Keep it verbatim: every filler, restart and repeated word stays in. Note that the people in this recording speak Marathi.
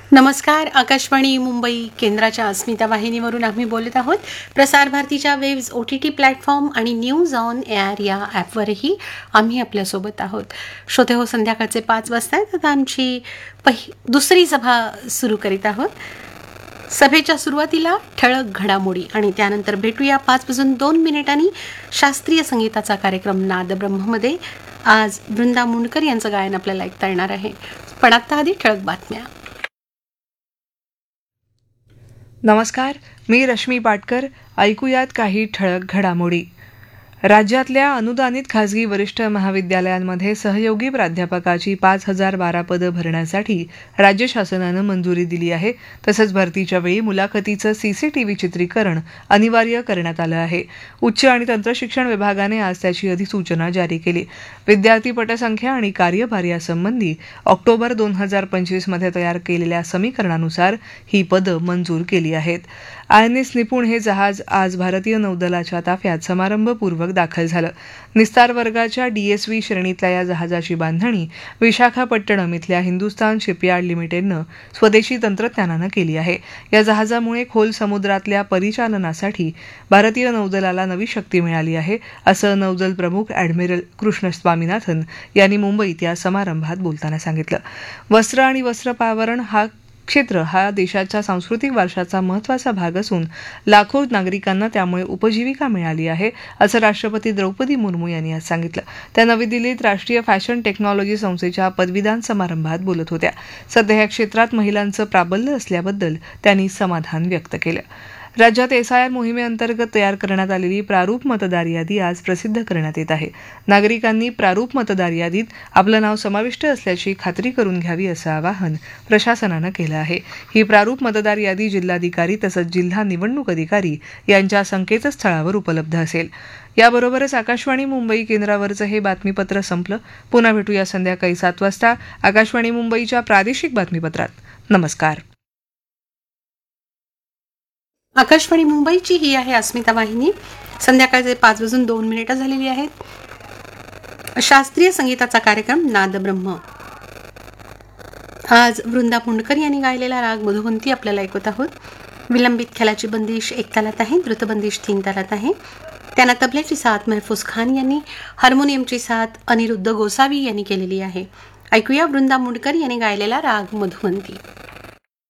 नमस्कार. आकाशवाणी मुंबई केंद्राच्या अस्मिता वाहिनीवरून आम्ही बोलत आहोत. प्रसार भारतीच्या waves O T T platform आणि न्यूज ऑन एअर या ॲपवरही आम्ही आपल्यासोबत आहोत. श्रोते हो, संध्याकाळचे पाच वाजता आहेत. आता आमची पहि दुसरी सभा सुरू करीत आहोत. सभेच्या सुरुवातीला ठळक घडामोडी आणि त्यानंतर भेटूया पाच वाजून दोन मिनिटांनी शास्त्रीय संगीताचा कार्यक्रम नादब्रह्ममध्ये. आज वृंदा मुंडकर यांचं गायन आपल्याला ऐकता येणार आहे. पण आत्ता आधी ठळक बातम्या. नमस्कार, मी रश्मी पाटकर. ऐकूयात काही ठळक घडामोडी. राज्यातल्या अनुदानित खासगी वरिष्ठ महाविद्यालयांमध्ये सहयोगी प्राध्यापकाची पाच हजार बारा पदं भरण्यासाठी राज्य शासनानं मंजुरी दिली आहे. तसंच भरतीच्या वेळी मुलाखतीचं सीसीटीव्ही चित्रीकरण अनिवार्य करण्यात आलं आहे. उच्च आणि तंत्रशिक्षण विभागाने आज त्याची अधिसूचना जारी केली. विद्यार्थी पटसंख्या आणि कार्यभार यासंबंधी ऑक्टोबर दोन हजार पंचवीसमध्ये तयार केलेल्या समीकरणानुसार ही पदं मंजूर केली आहेत. आय एन एस निपुण हे जहाज आज भारतीय नौदलाच्या ताफ्यात समारंभपूर्वक दाखल झालं. निस्तार वर्गाच्या डीएसव्ही श्रेणीतल्या या जहाजाची बांधणी विशाखापट्टणम इथल्या हिंदुस्तान शिपयार्ड लिमिटेडनं स्वदेशी तंत्रज्ञानानं केली आहे. या जहाजामुळे खोल समुद्रातल्या परिचालनासाठी भारतीय नौदलाला नवी शक्ती मिळाली आहे, असं नौदल प्रमुख ॲडमिरल कृष्ण स्वामीनाथन यांनी मुंबईत या समारंभात बोलताना सांगितलं. वस्त्र आणि वस्त्रपावरण हा क्षेत्र हा देशाच्या सांस्कृतिक वारशाचा महत्त्वाचा भाग असून लाखो नागरिकांना त्यामुळे उपजीविका मिळाली आहे, असं राष्ट्रपती द्रौपदी मुर्मू यांनी आज सांगितलं. त्या नवी दिल्लीत राष्ट्रीय फॅशन टेक्नॉलॉजी संस्थेच्या पदवीदान समारंभात बोलत होत्या. सध्या या क्षेत्रात महिलांचं प्राबल्य असल्याबद्दल त्यांनी समाधान व्यक्त केलं. राज्यात एसआयआर मोहिमेअंतर्गत तयार करण्यात आलेली प्रारूप मतदार यादी आज प्रसिद्ध करण्यात येत आहे. नागरिकांनी प्रारूप मतदार यादीत आपलं नाव समाविष्ट असल्याची खात्री करून घ्यावी, असं आवाहन प्रशासनानं केलं आहे. ही प्रारूप मतदार यादी जिल्हाधिकारी तसंच जिल्हा निवडणूक अधिकारी यांच्या संकेतस्थळावर उपलब्ध असेल. याबरोबरच आकाशवाणी मुंबई केंद्रावरचं हे बातमीपत्र संपलं. पुन्हा भेटूया संध्याकाळी सात वाजता आकाशवाणी मुंबईच्या प्रादेशिक बातमीपत्रात. नमस्कार. आकाशवाणी मुंबईची ही आहे अस्मिता वाहिनी. संध्याकाळचे पाच वाजून दोन मिनिटं झालेली आहेत. शास्त्रीय संगीताचा कार्यक्रम नादब्रह्म. आज वृंदा मुंडकर यांनी गायलेला राग मधुवंती आपल्याला ऐकत आहोत. विलंबित ख्यालाची बंदिश एक तालात आहे, द्रुतबंदिश तीन तालात आहे. त्यांना तबल्याची साथ महफूज खान यांनी, हार्मोनियमची साथ अनिरुद्ध गोसावी यांनी केलेली आहे. ऐकूया वृंदा मुंडकर यांनी गायलेला राग मधुवंती.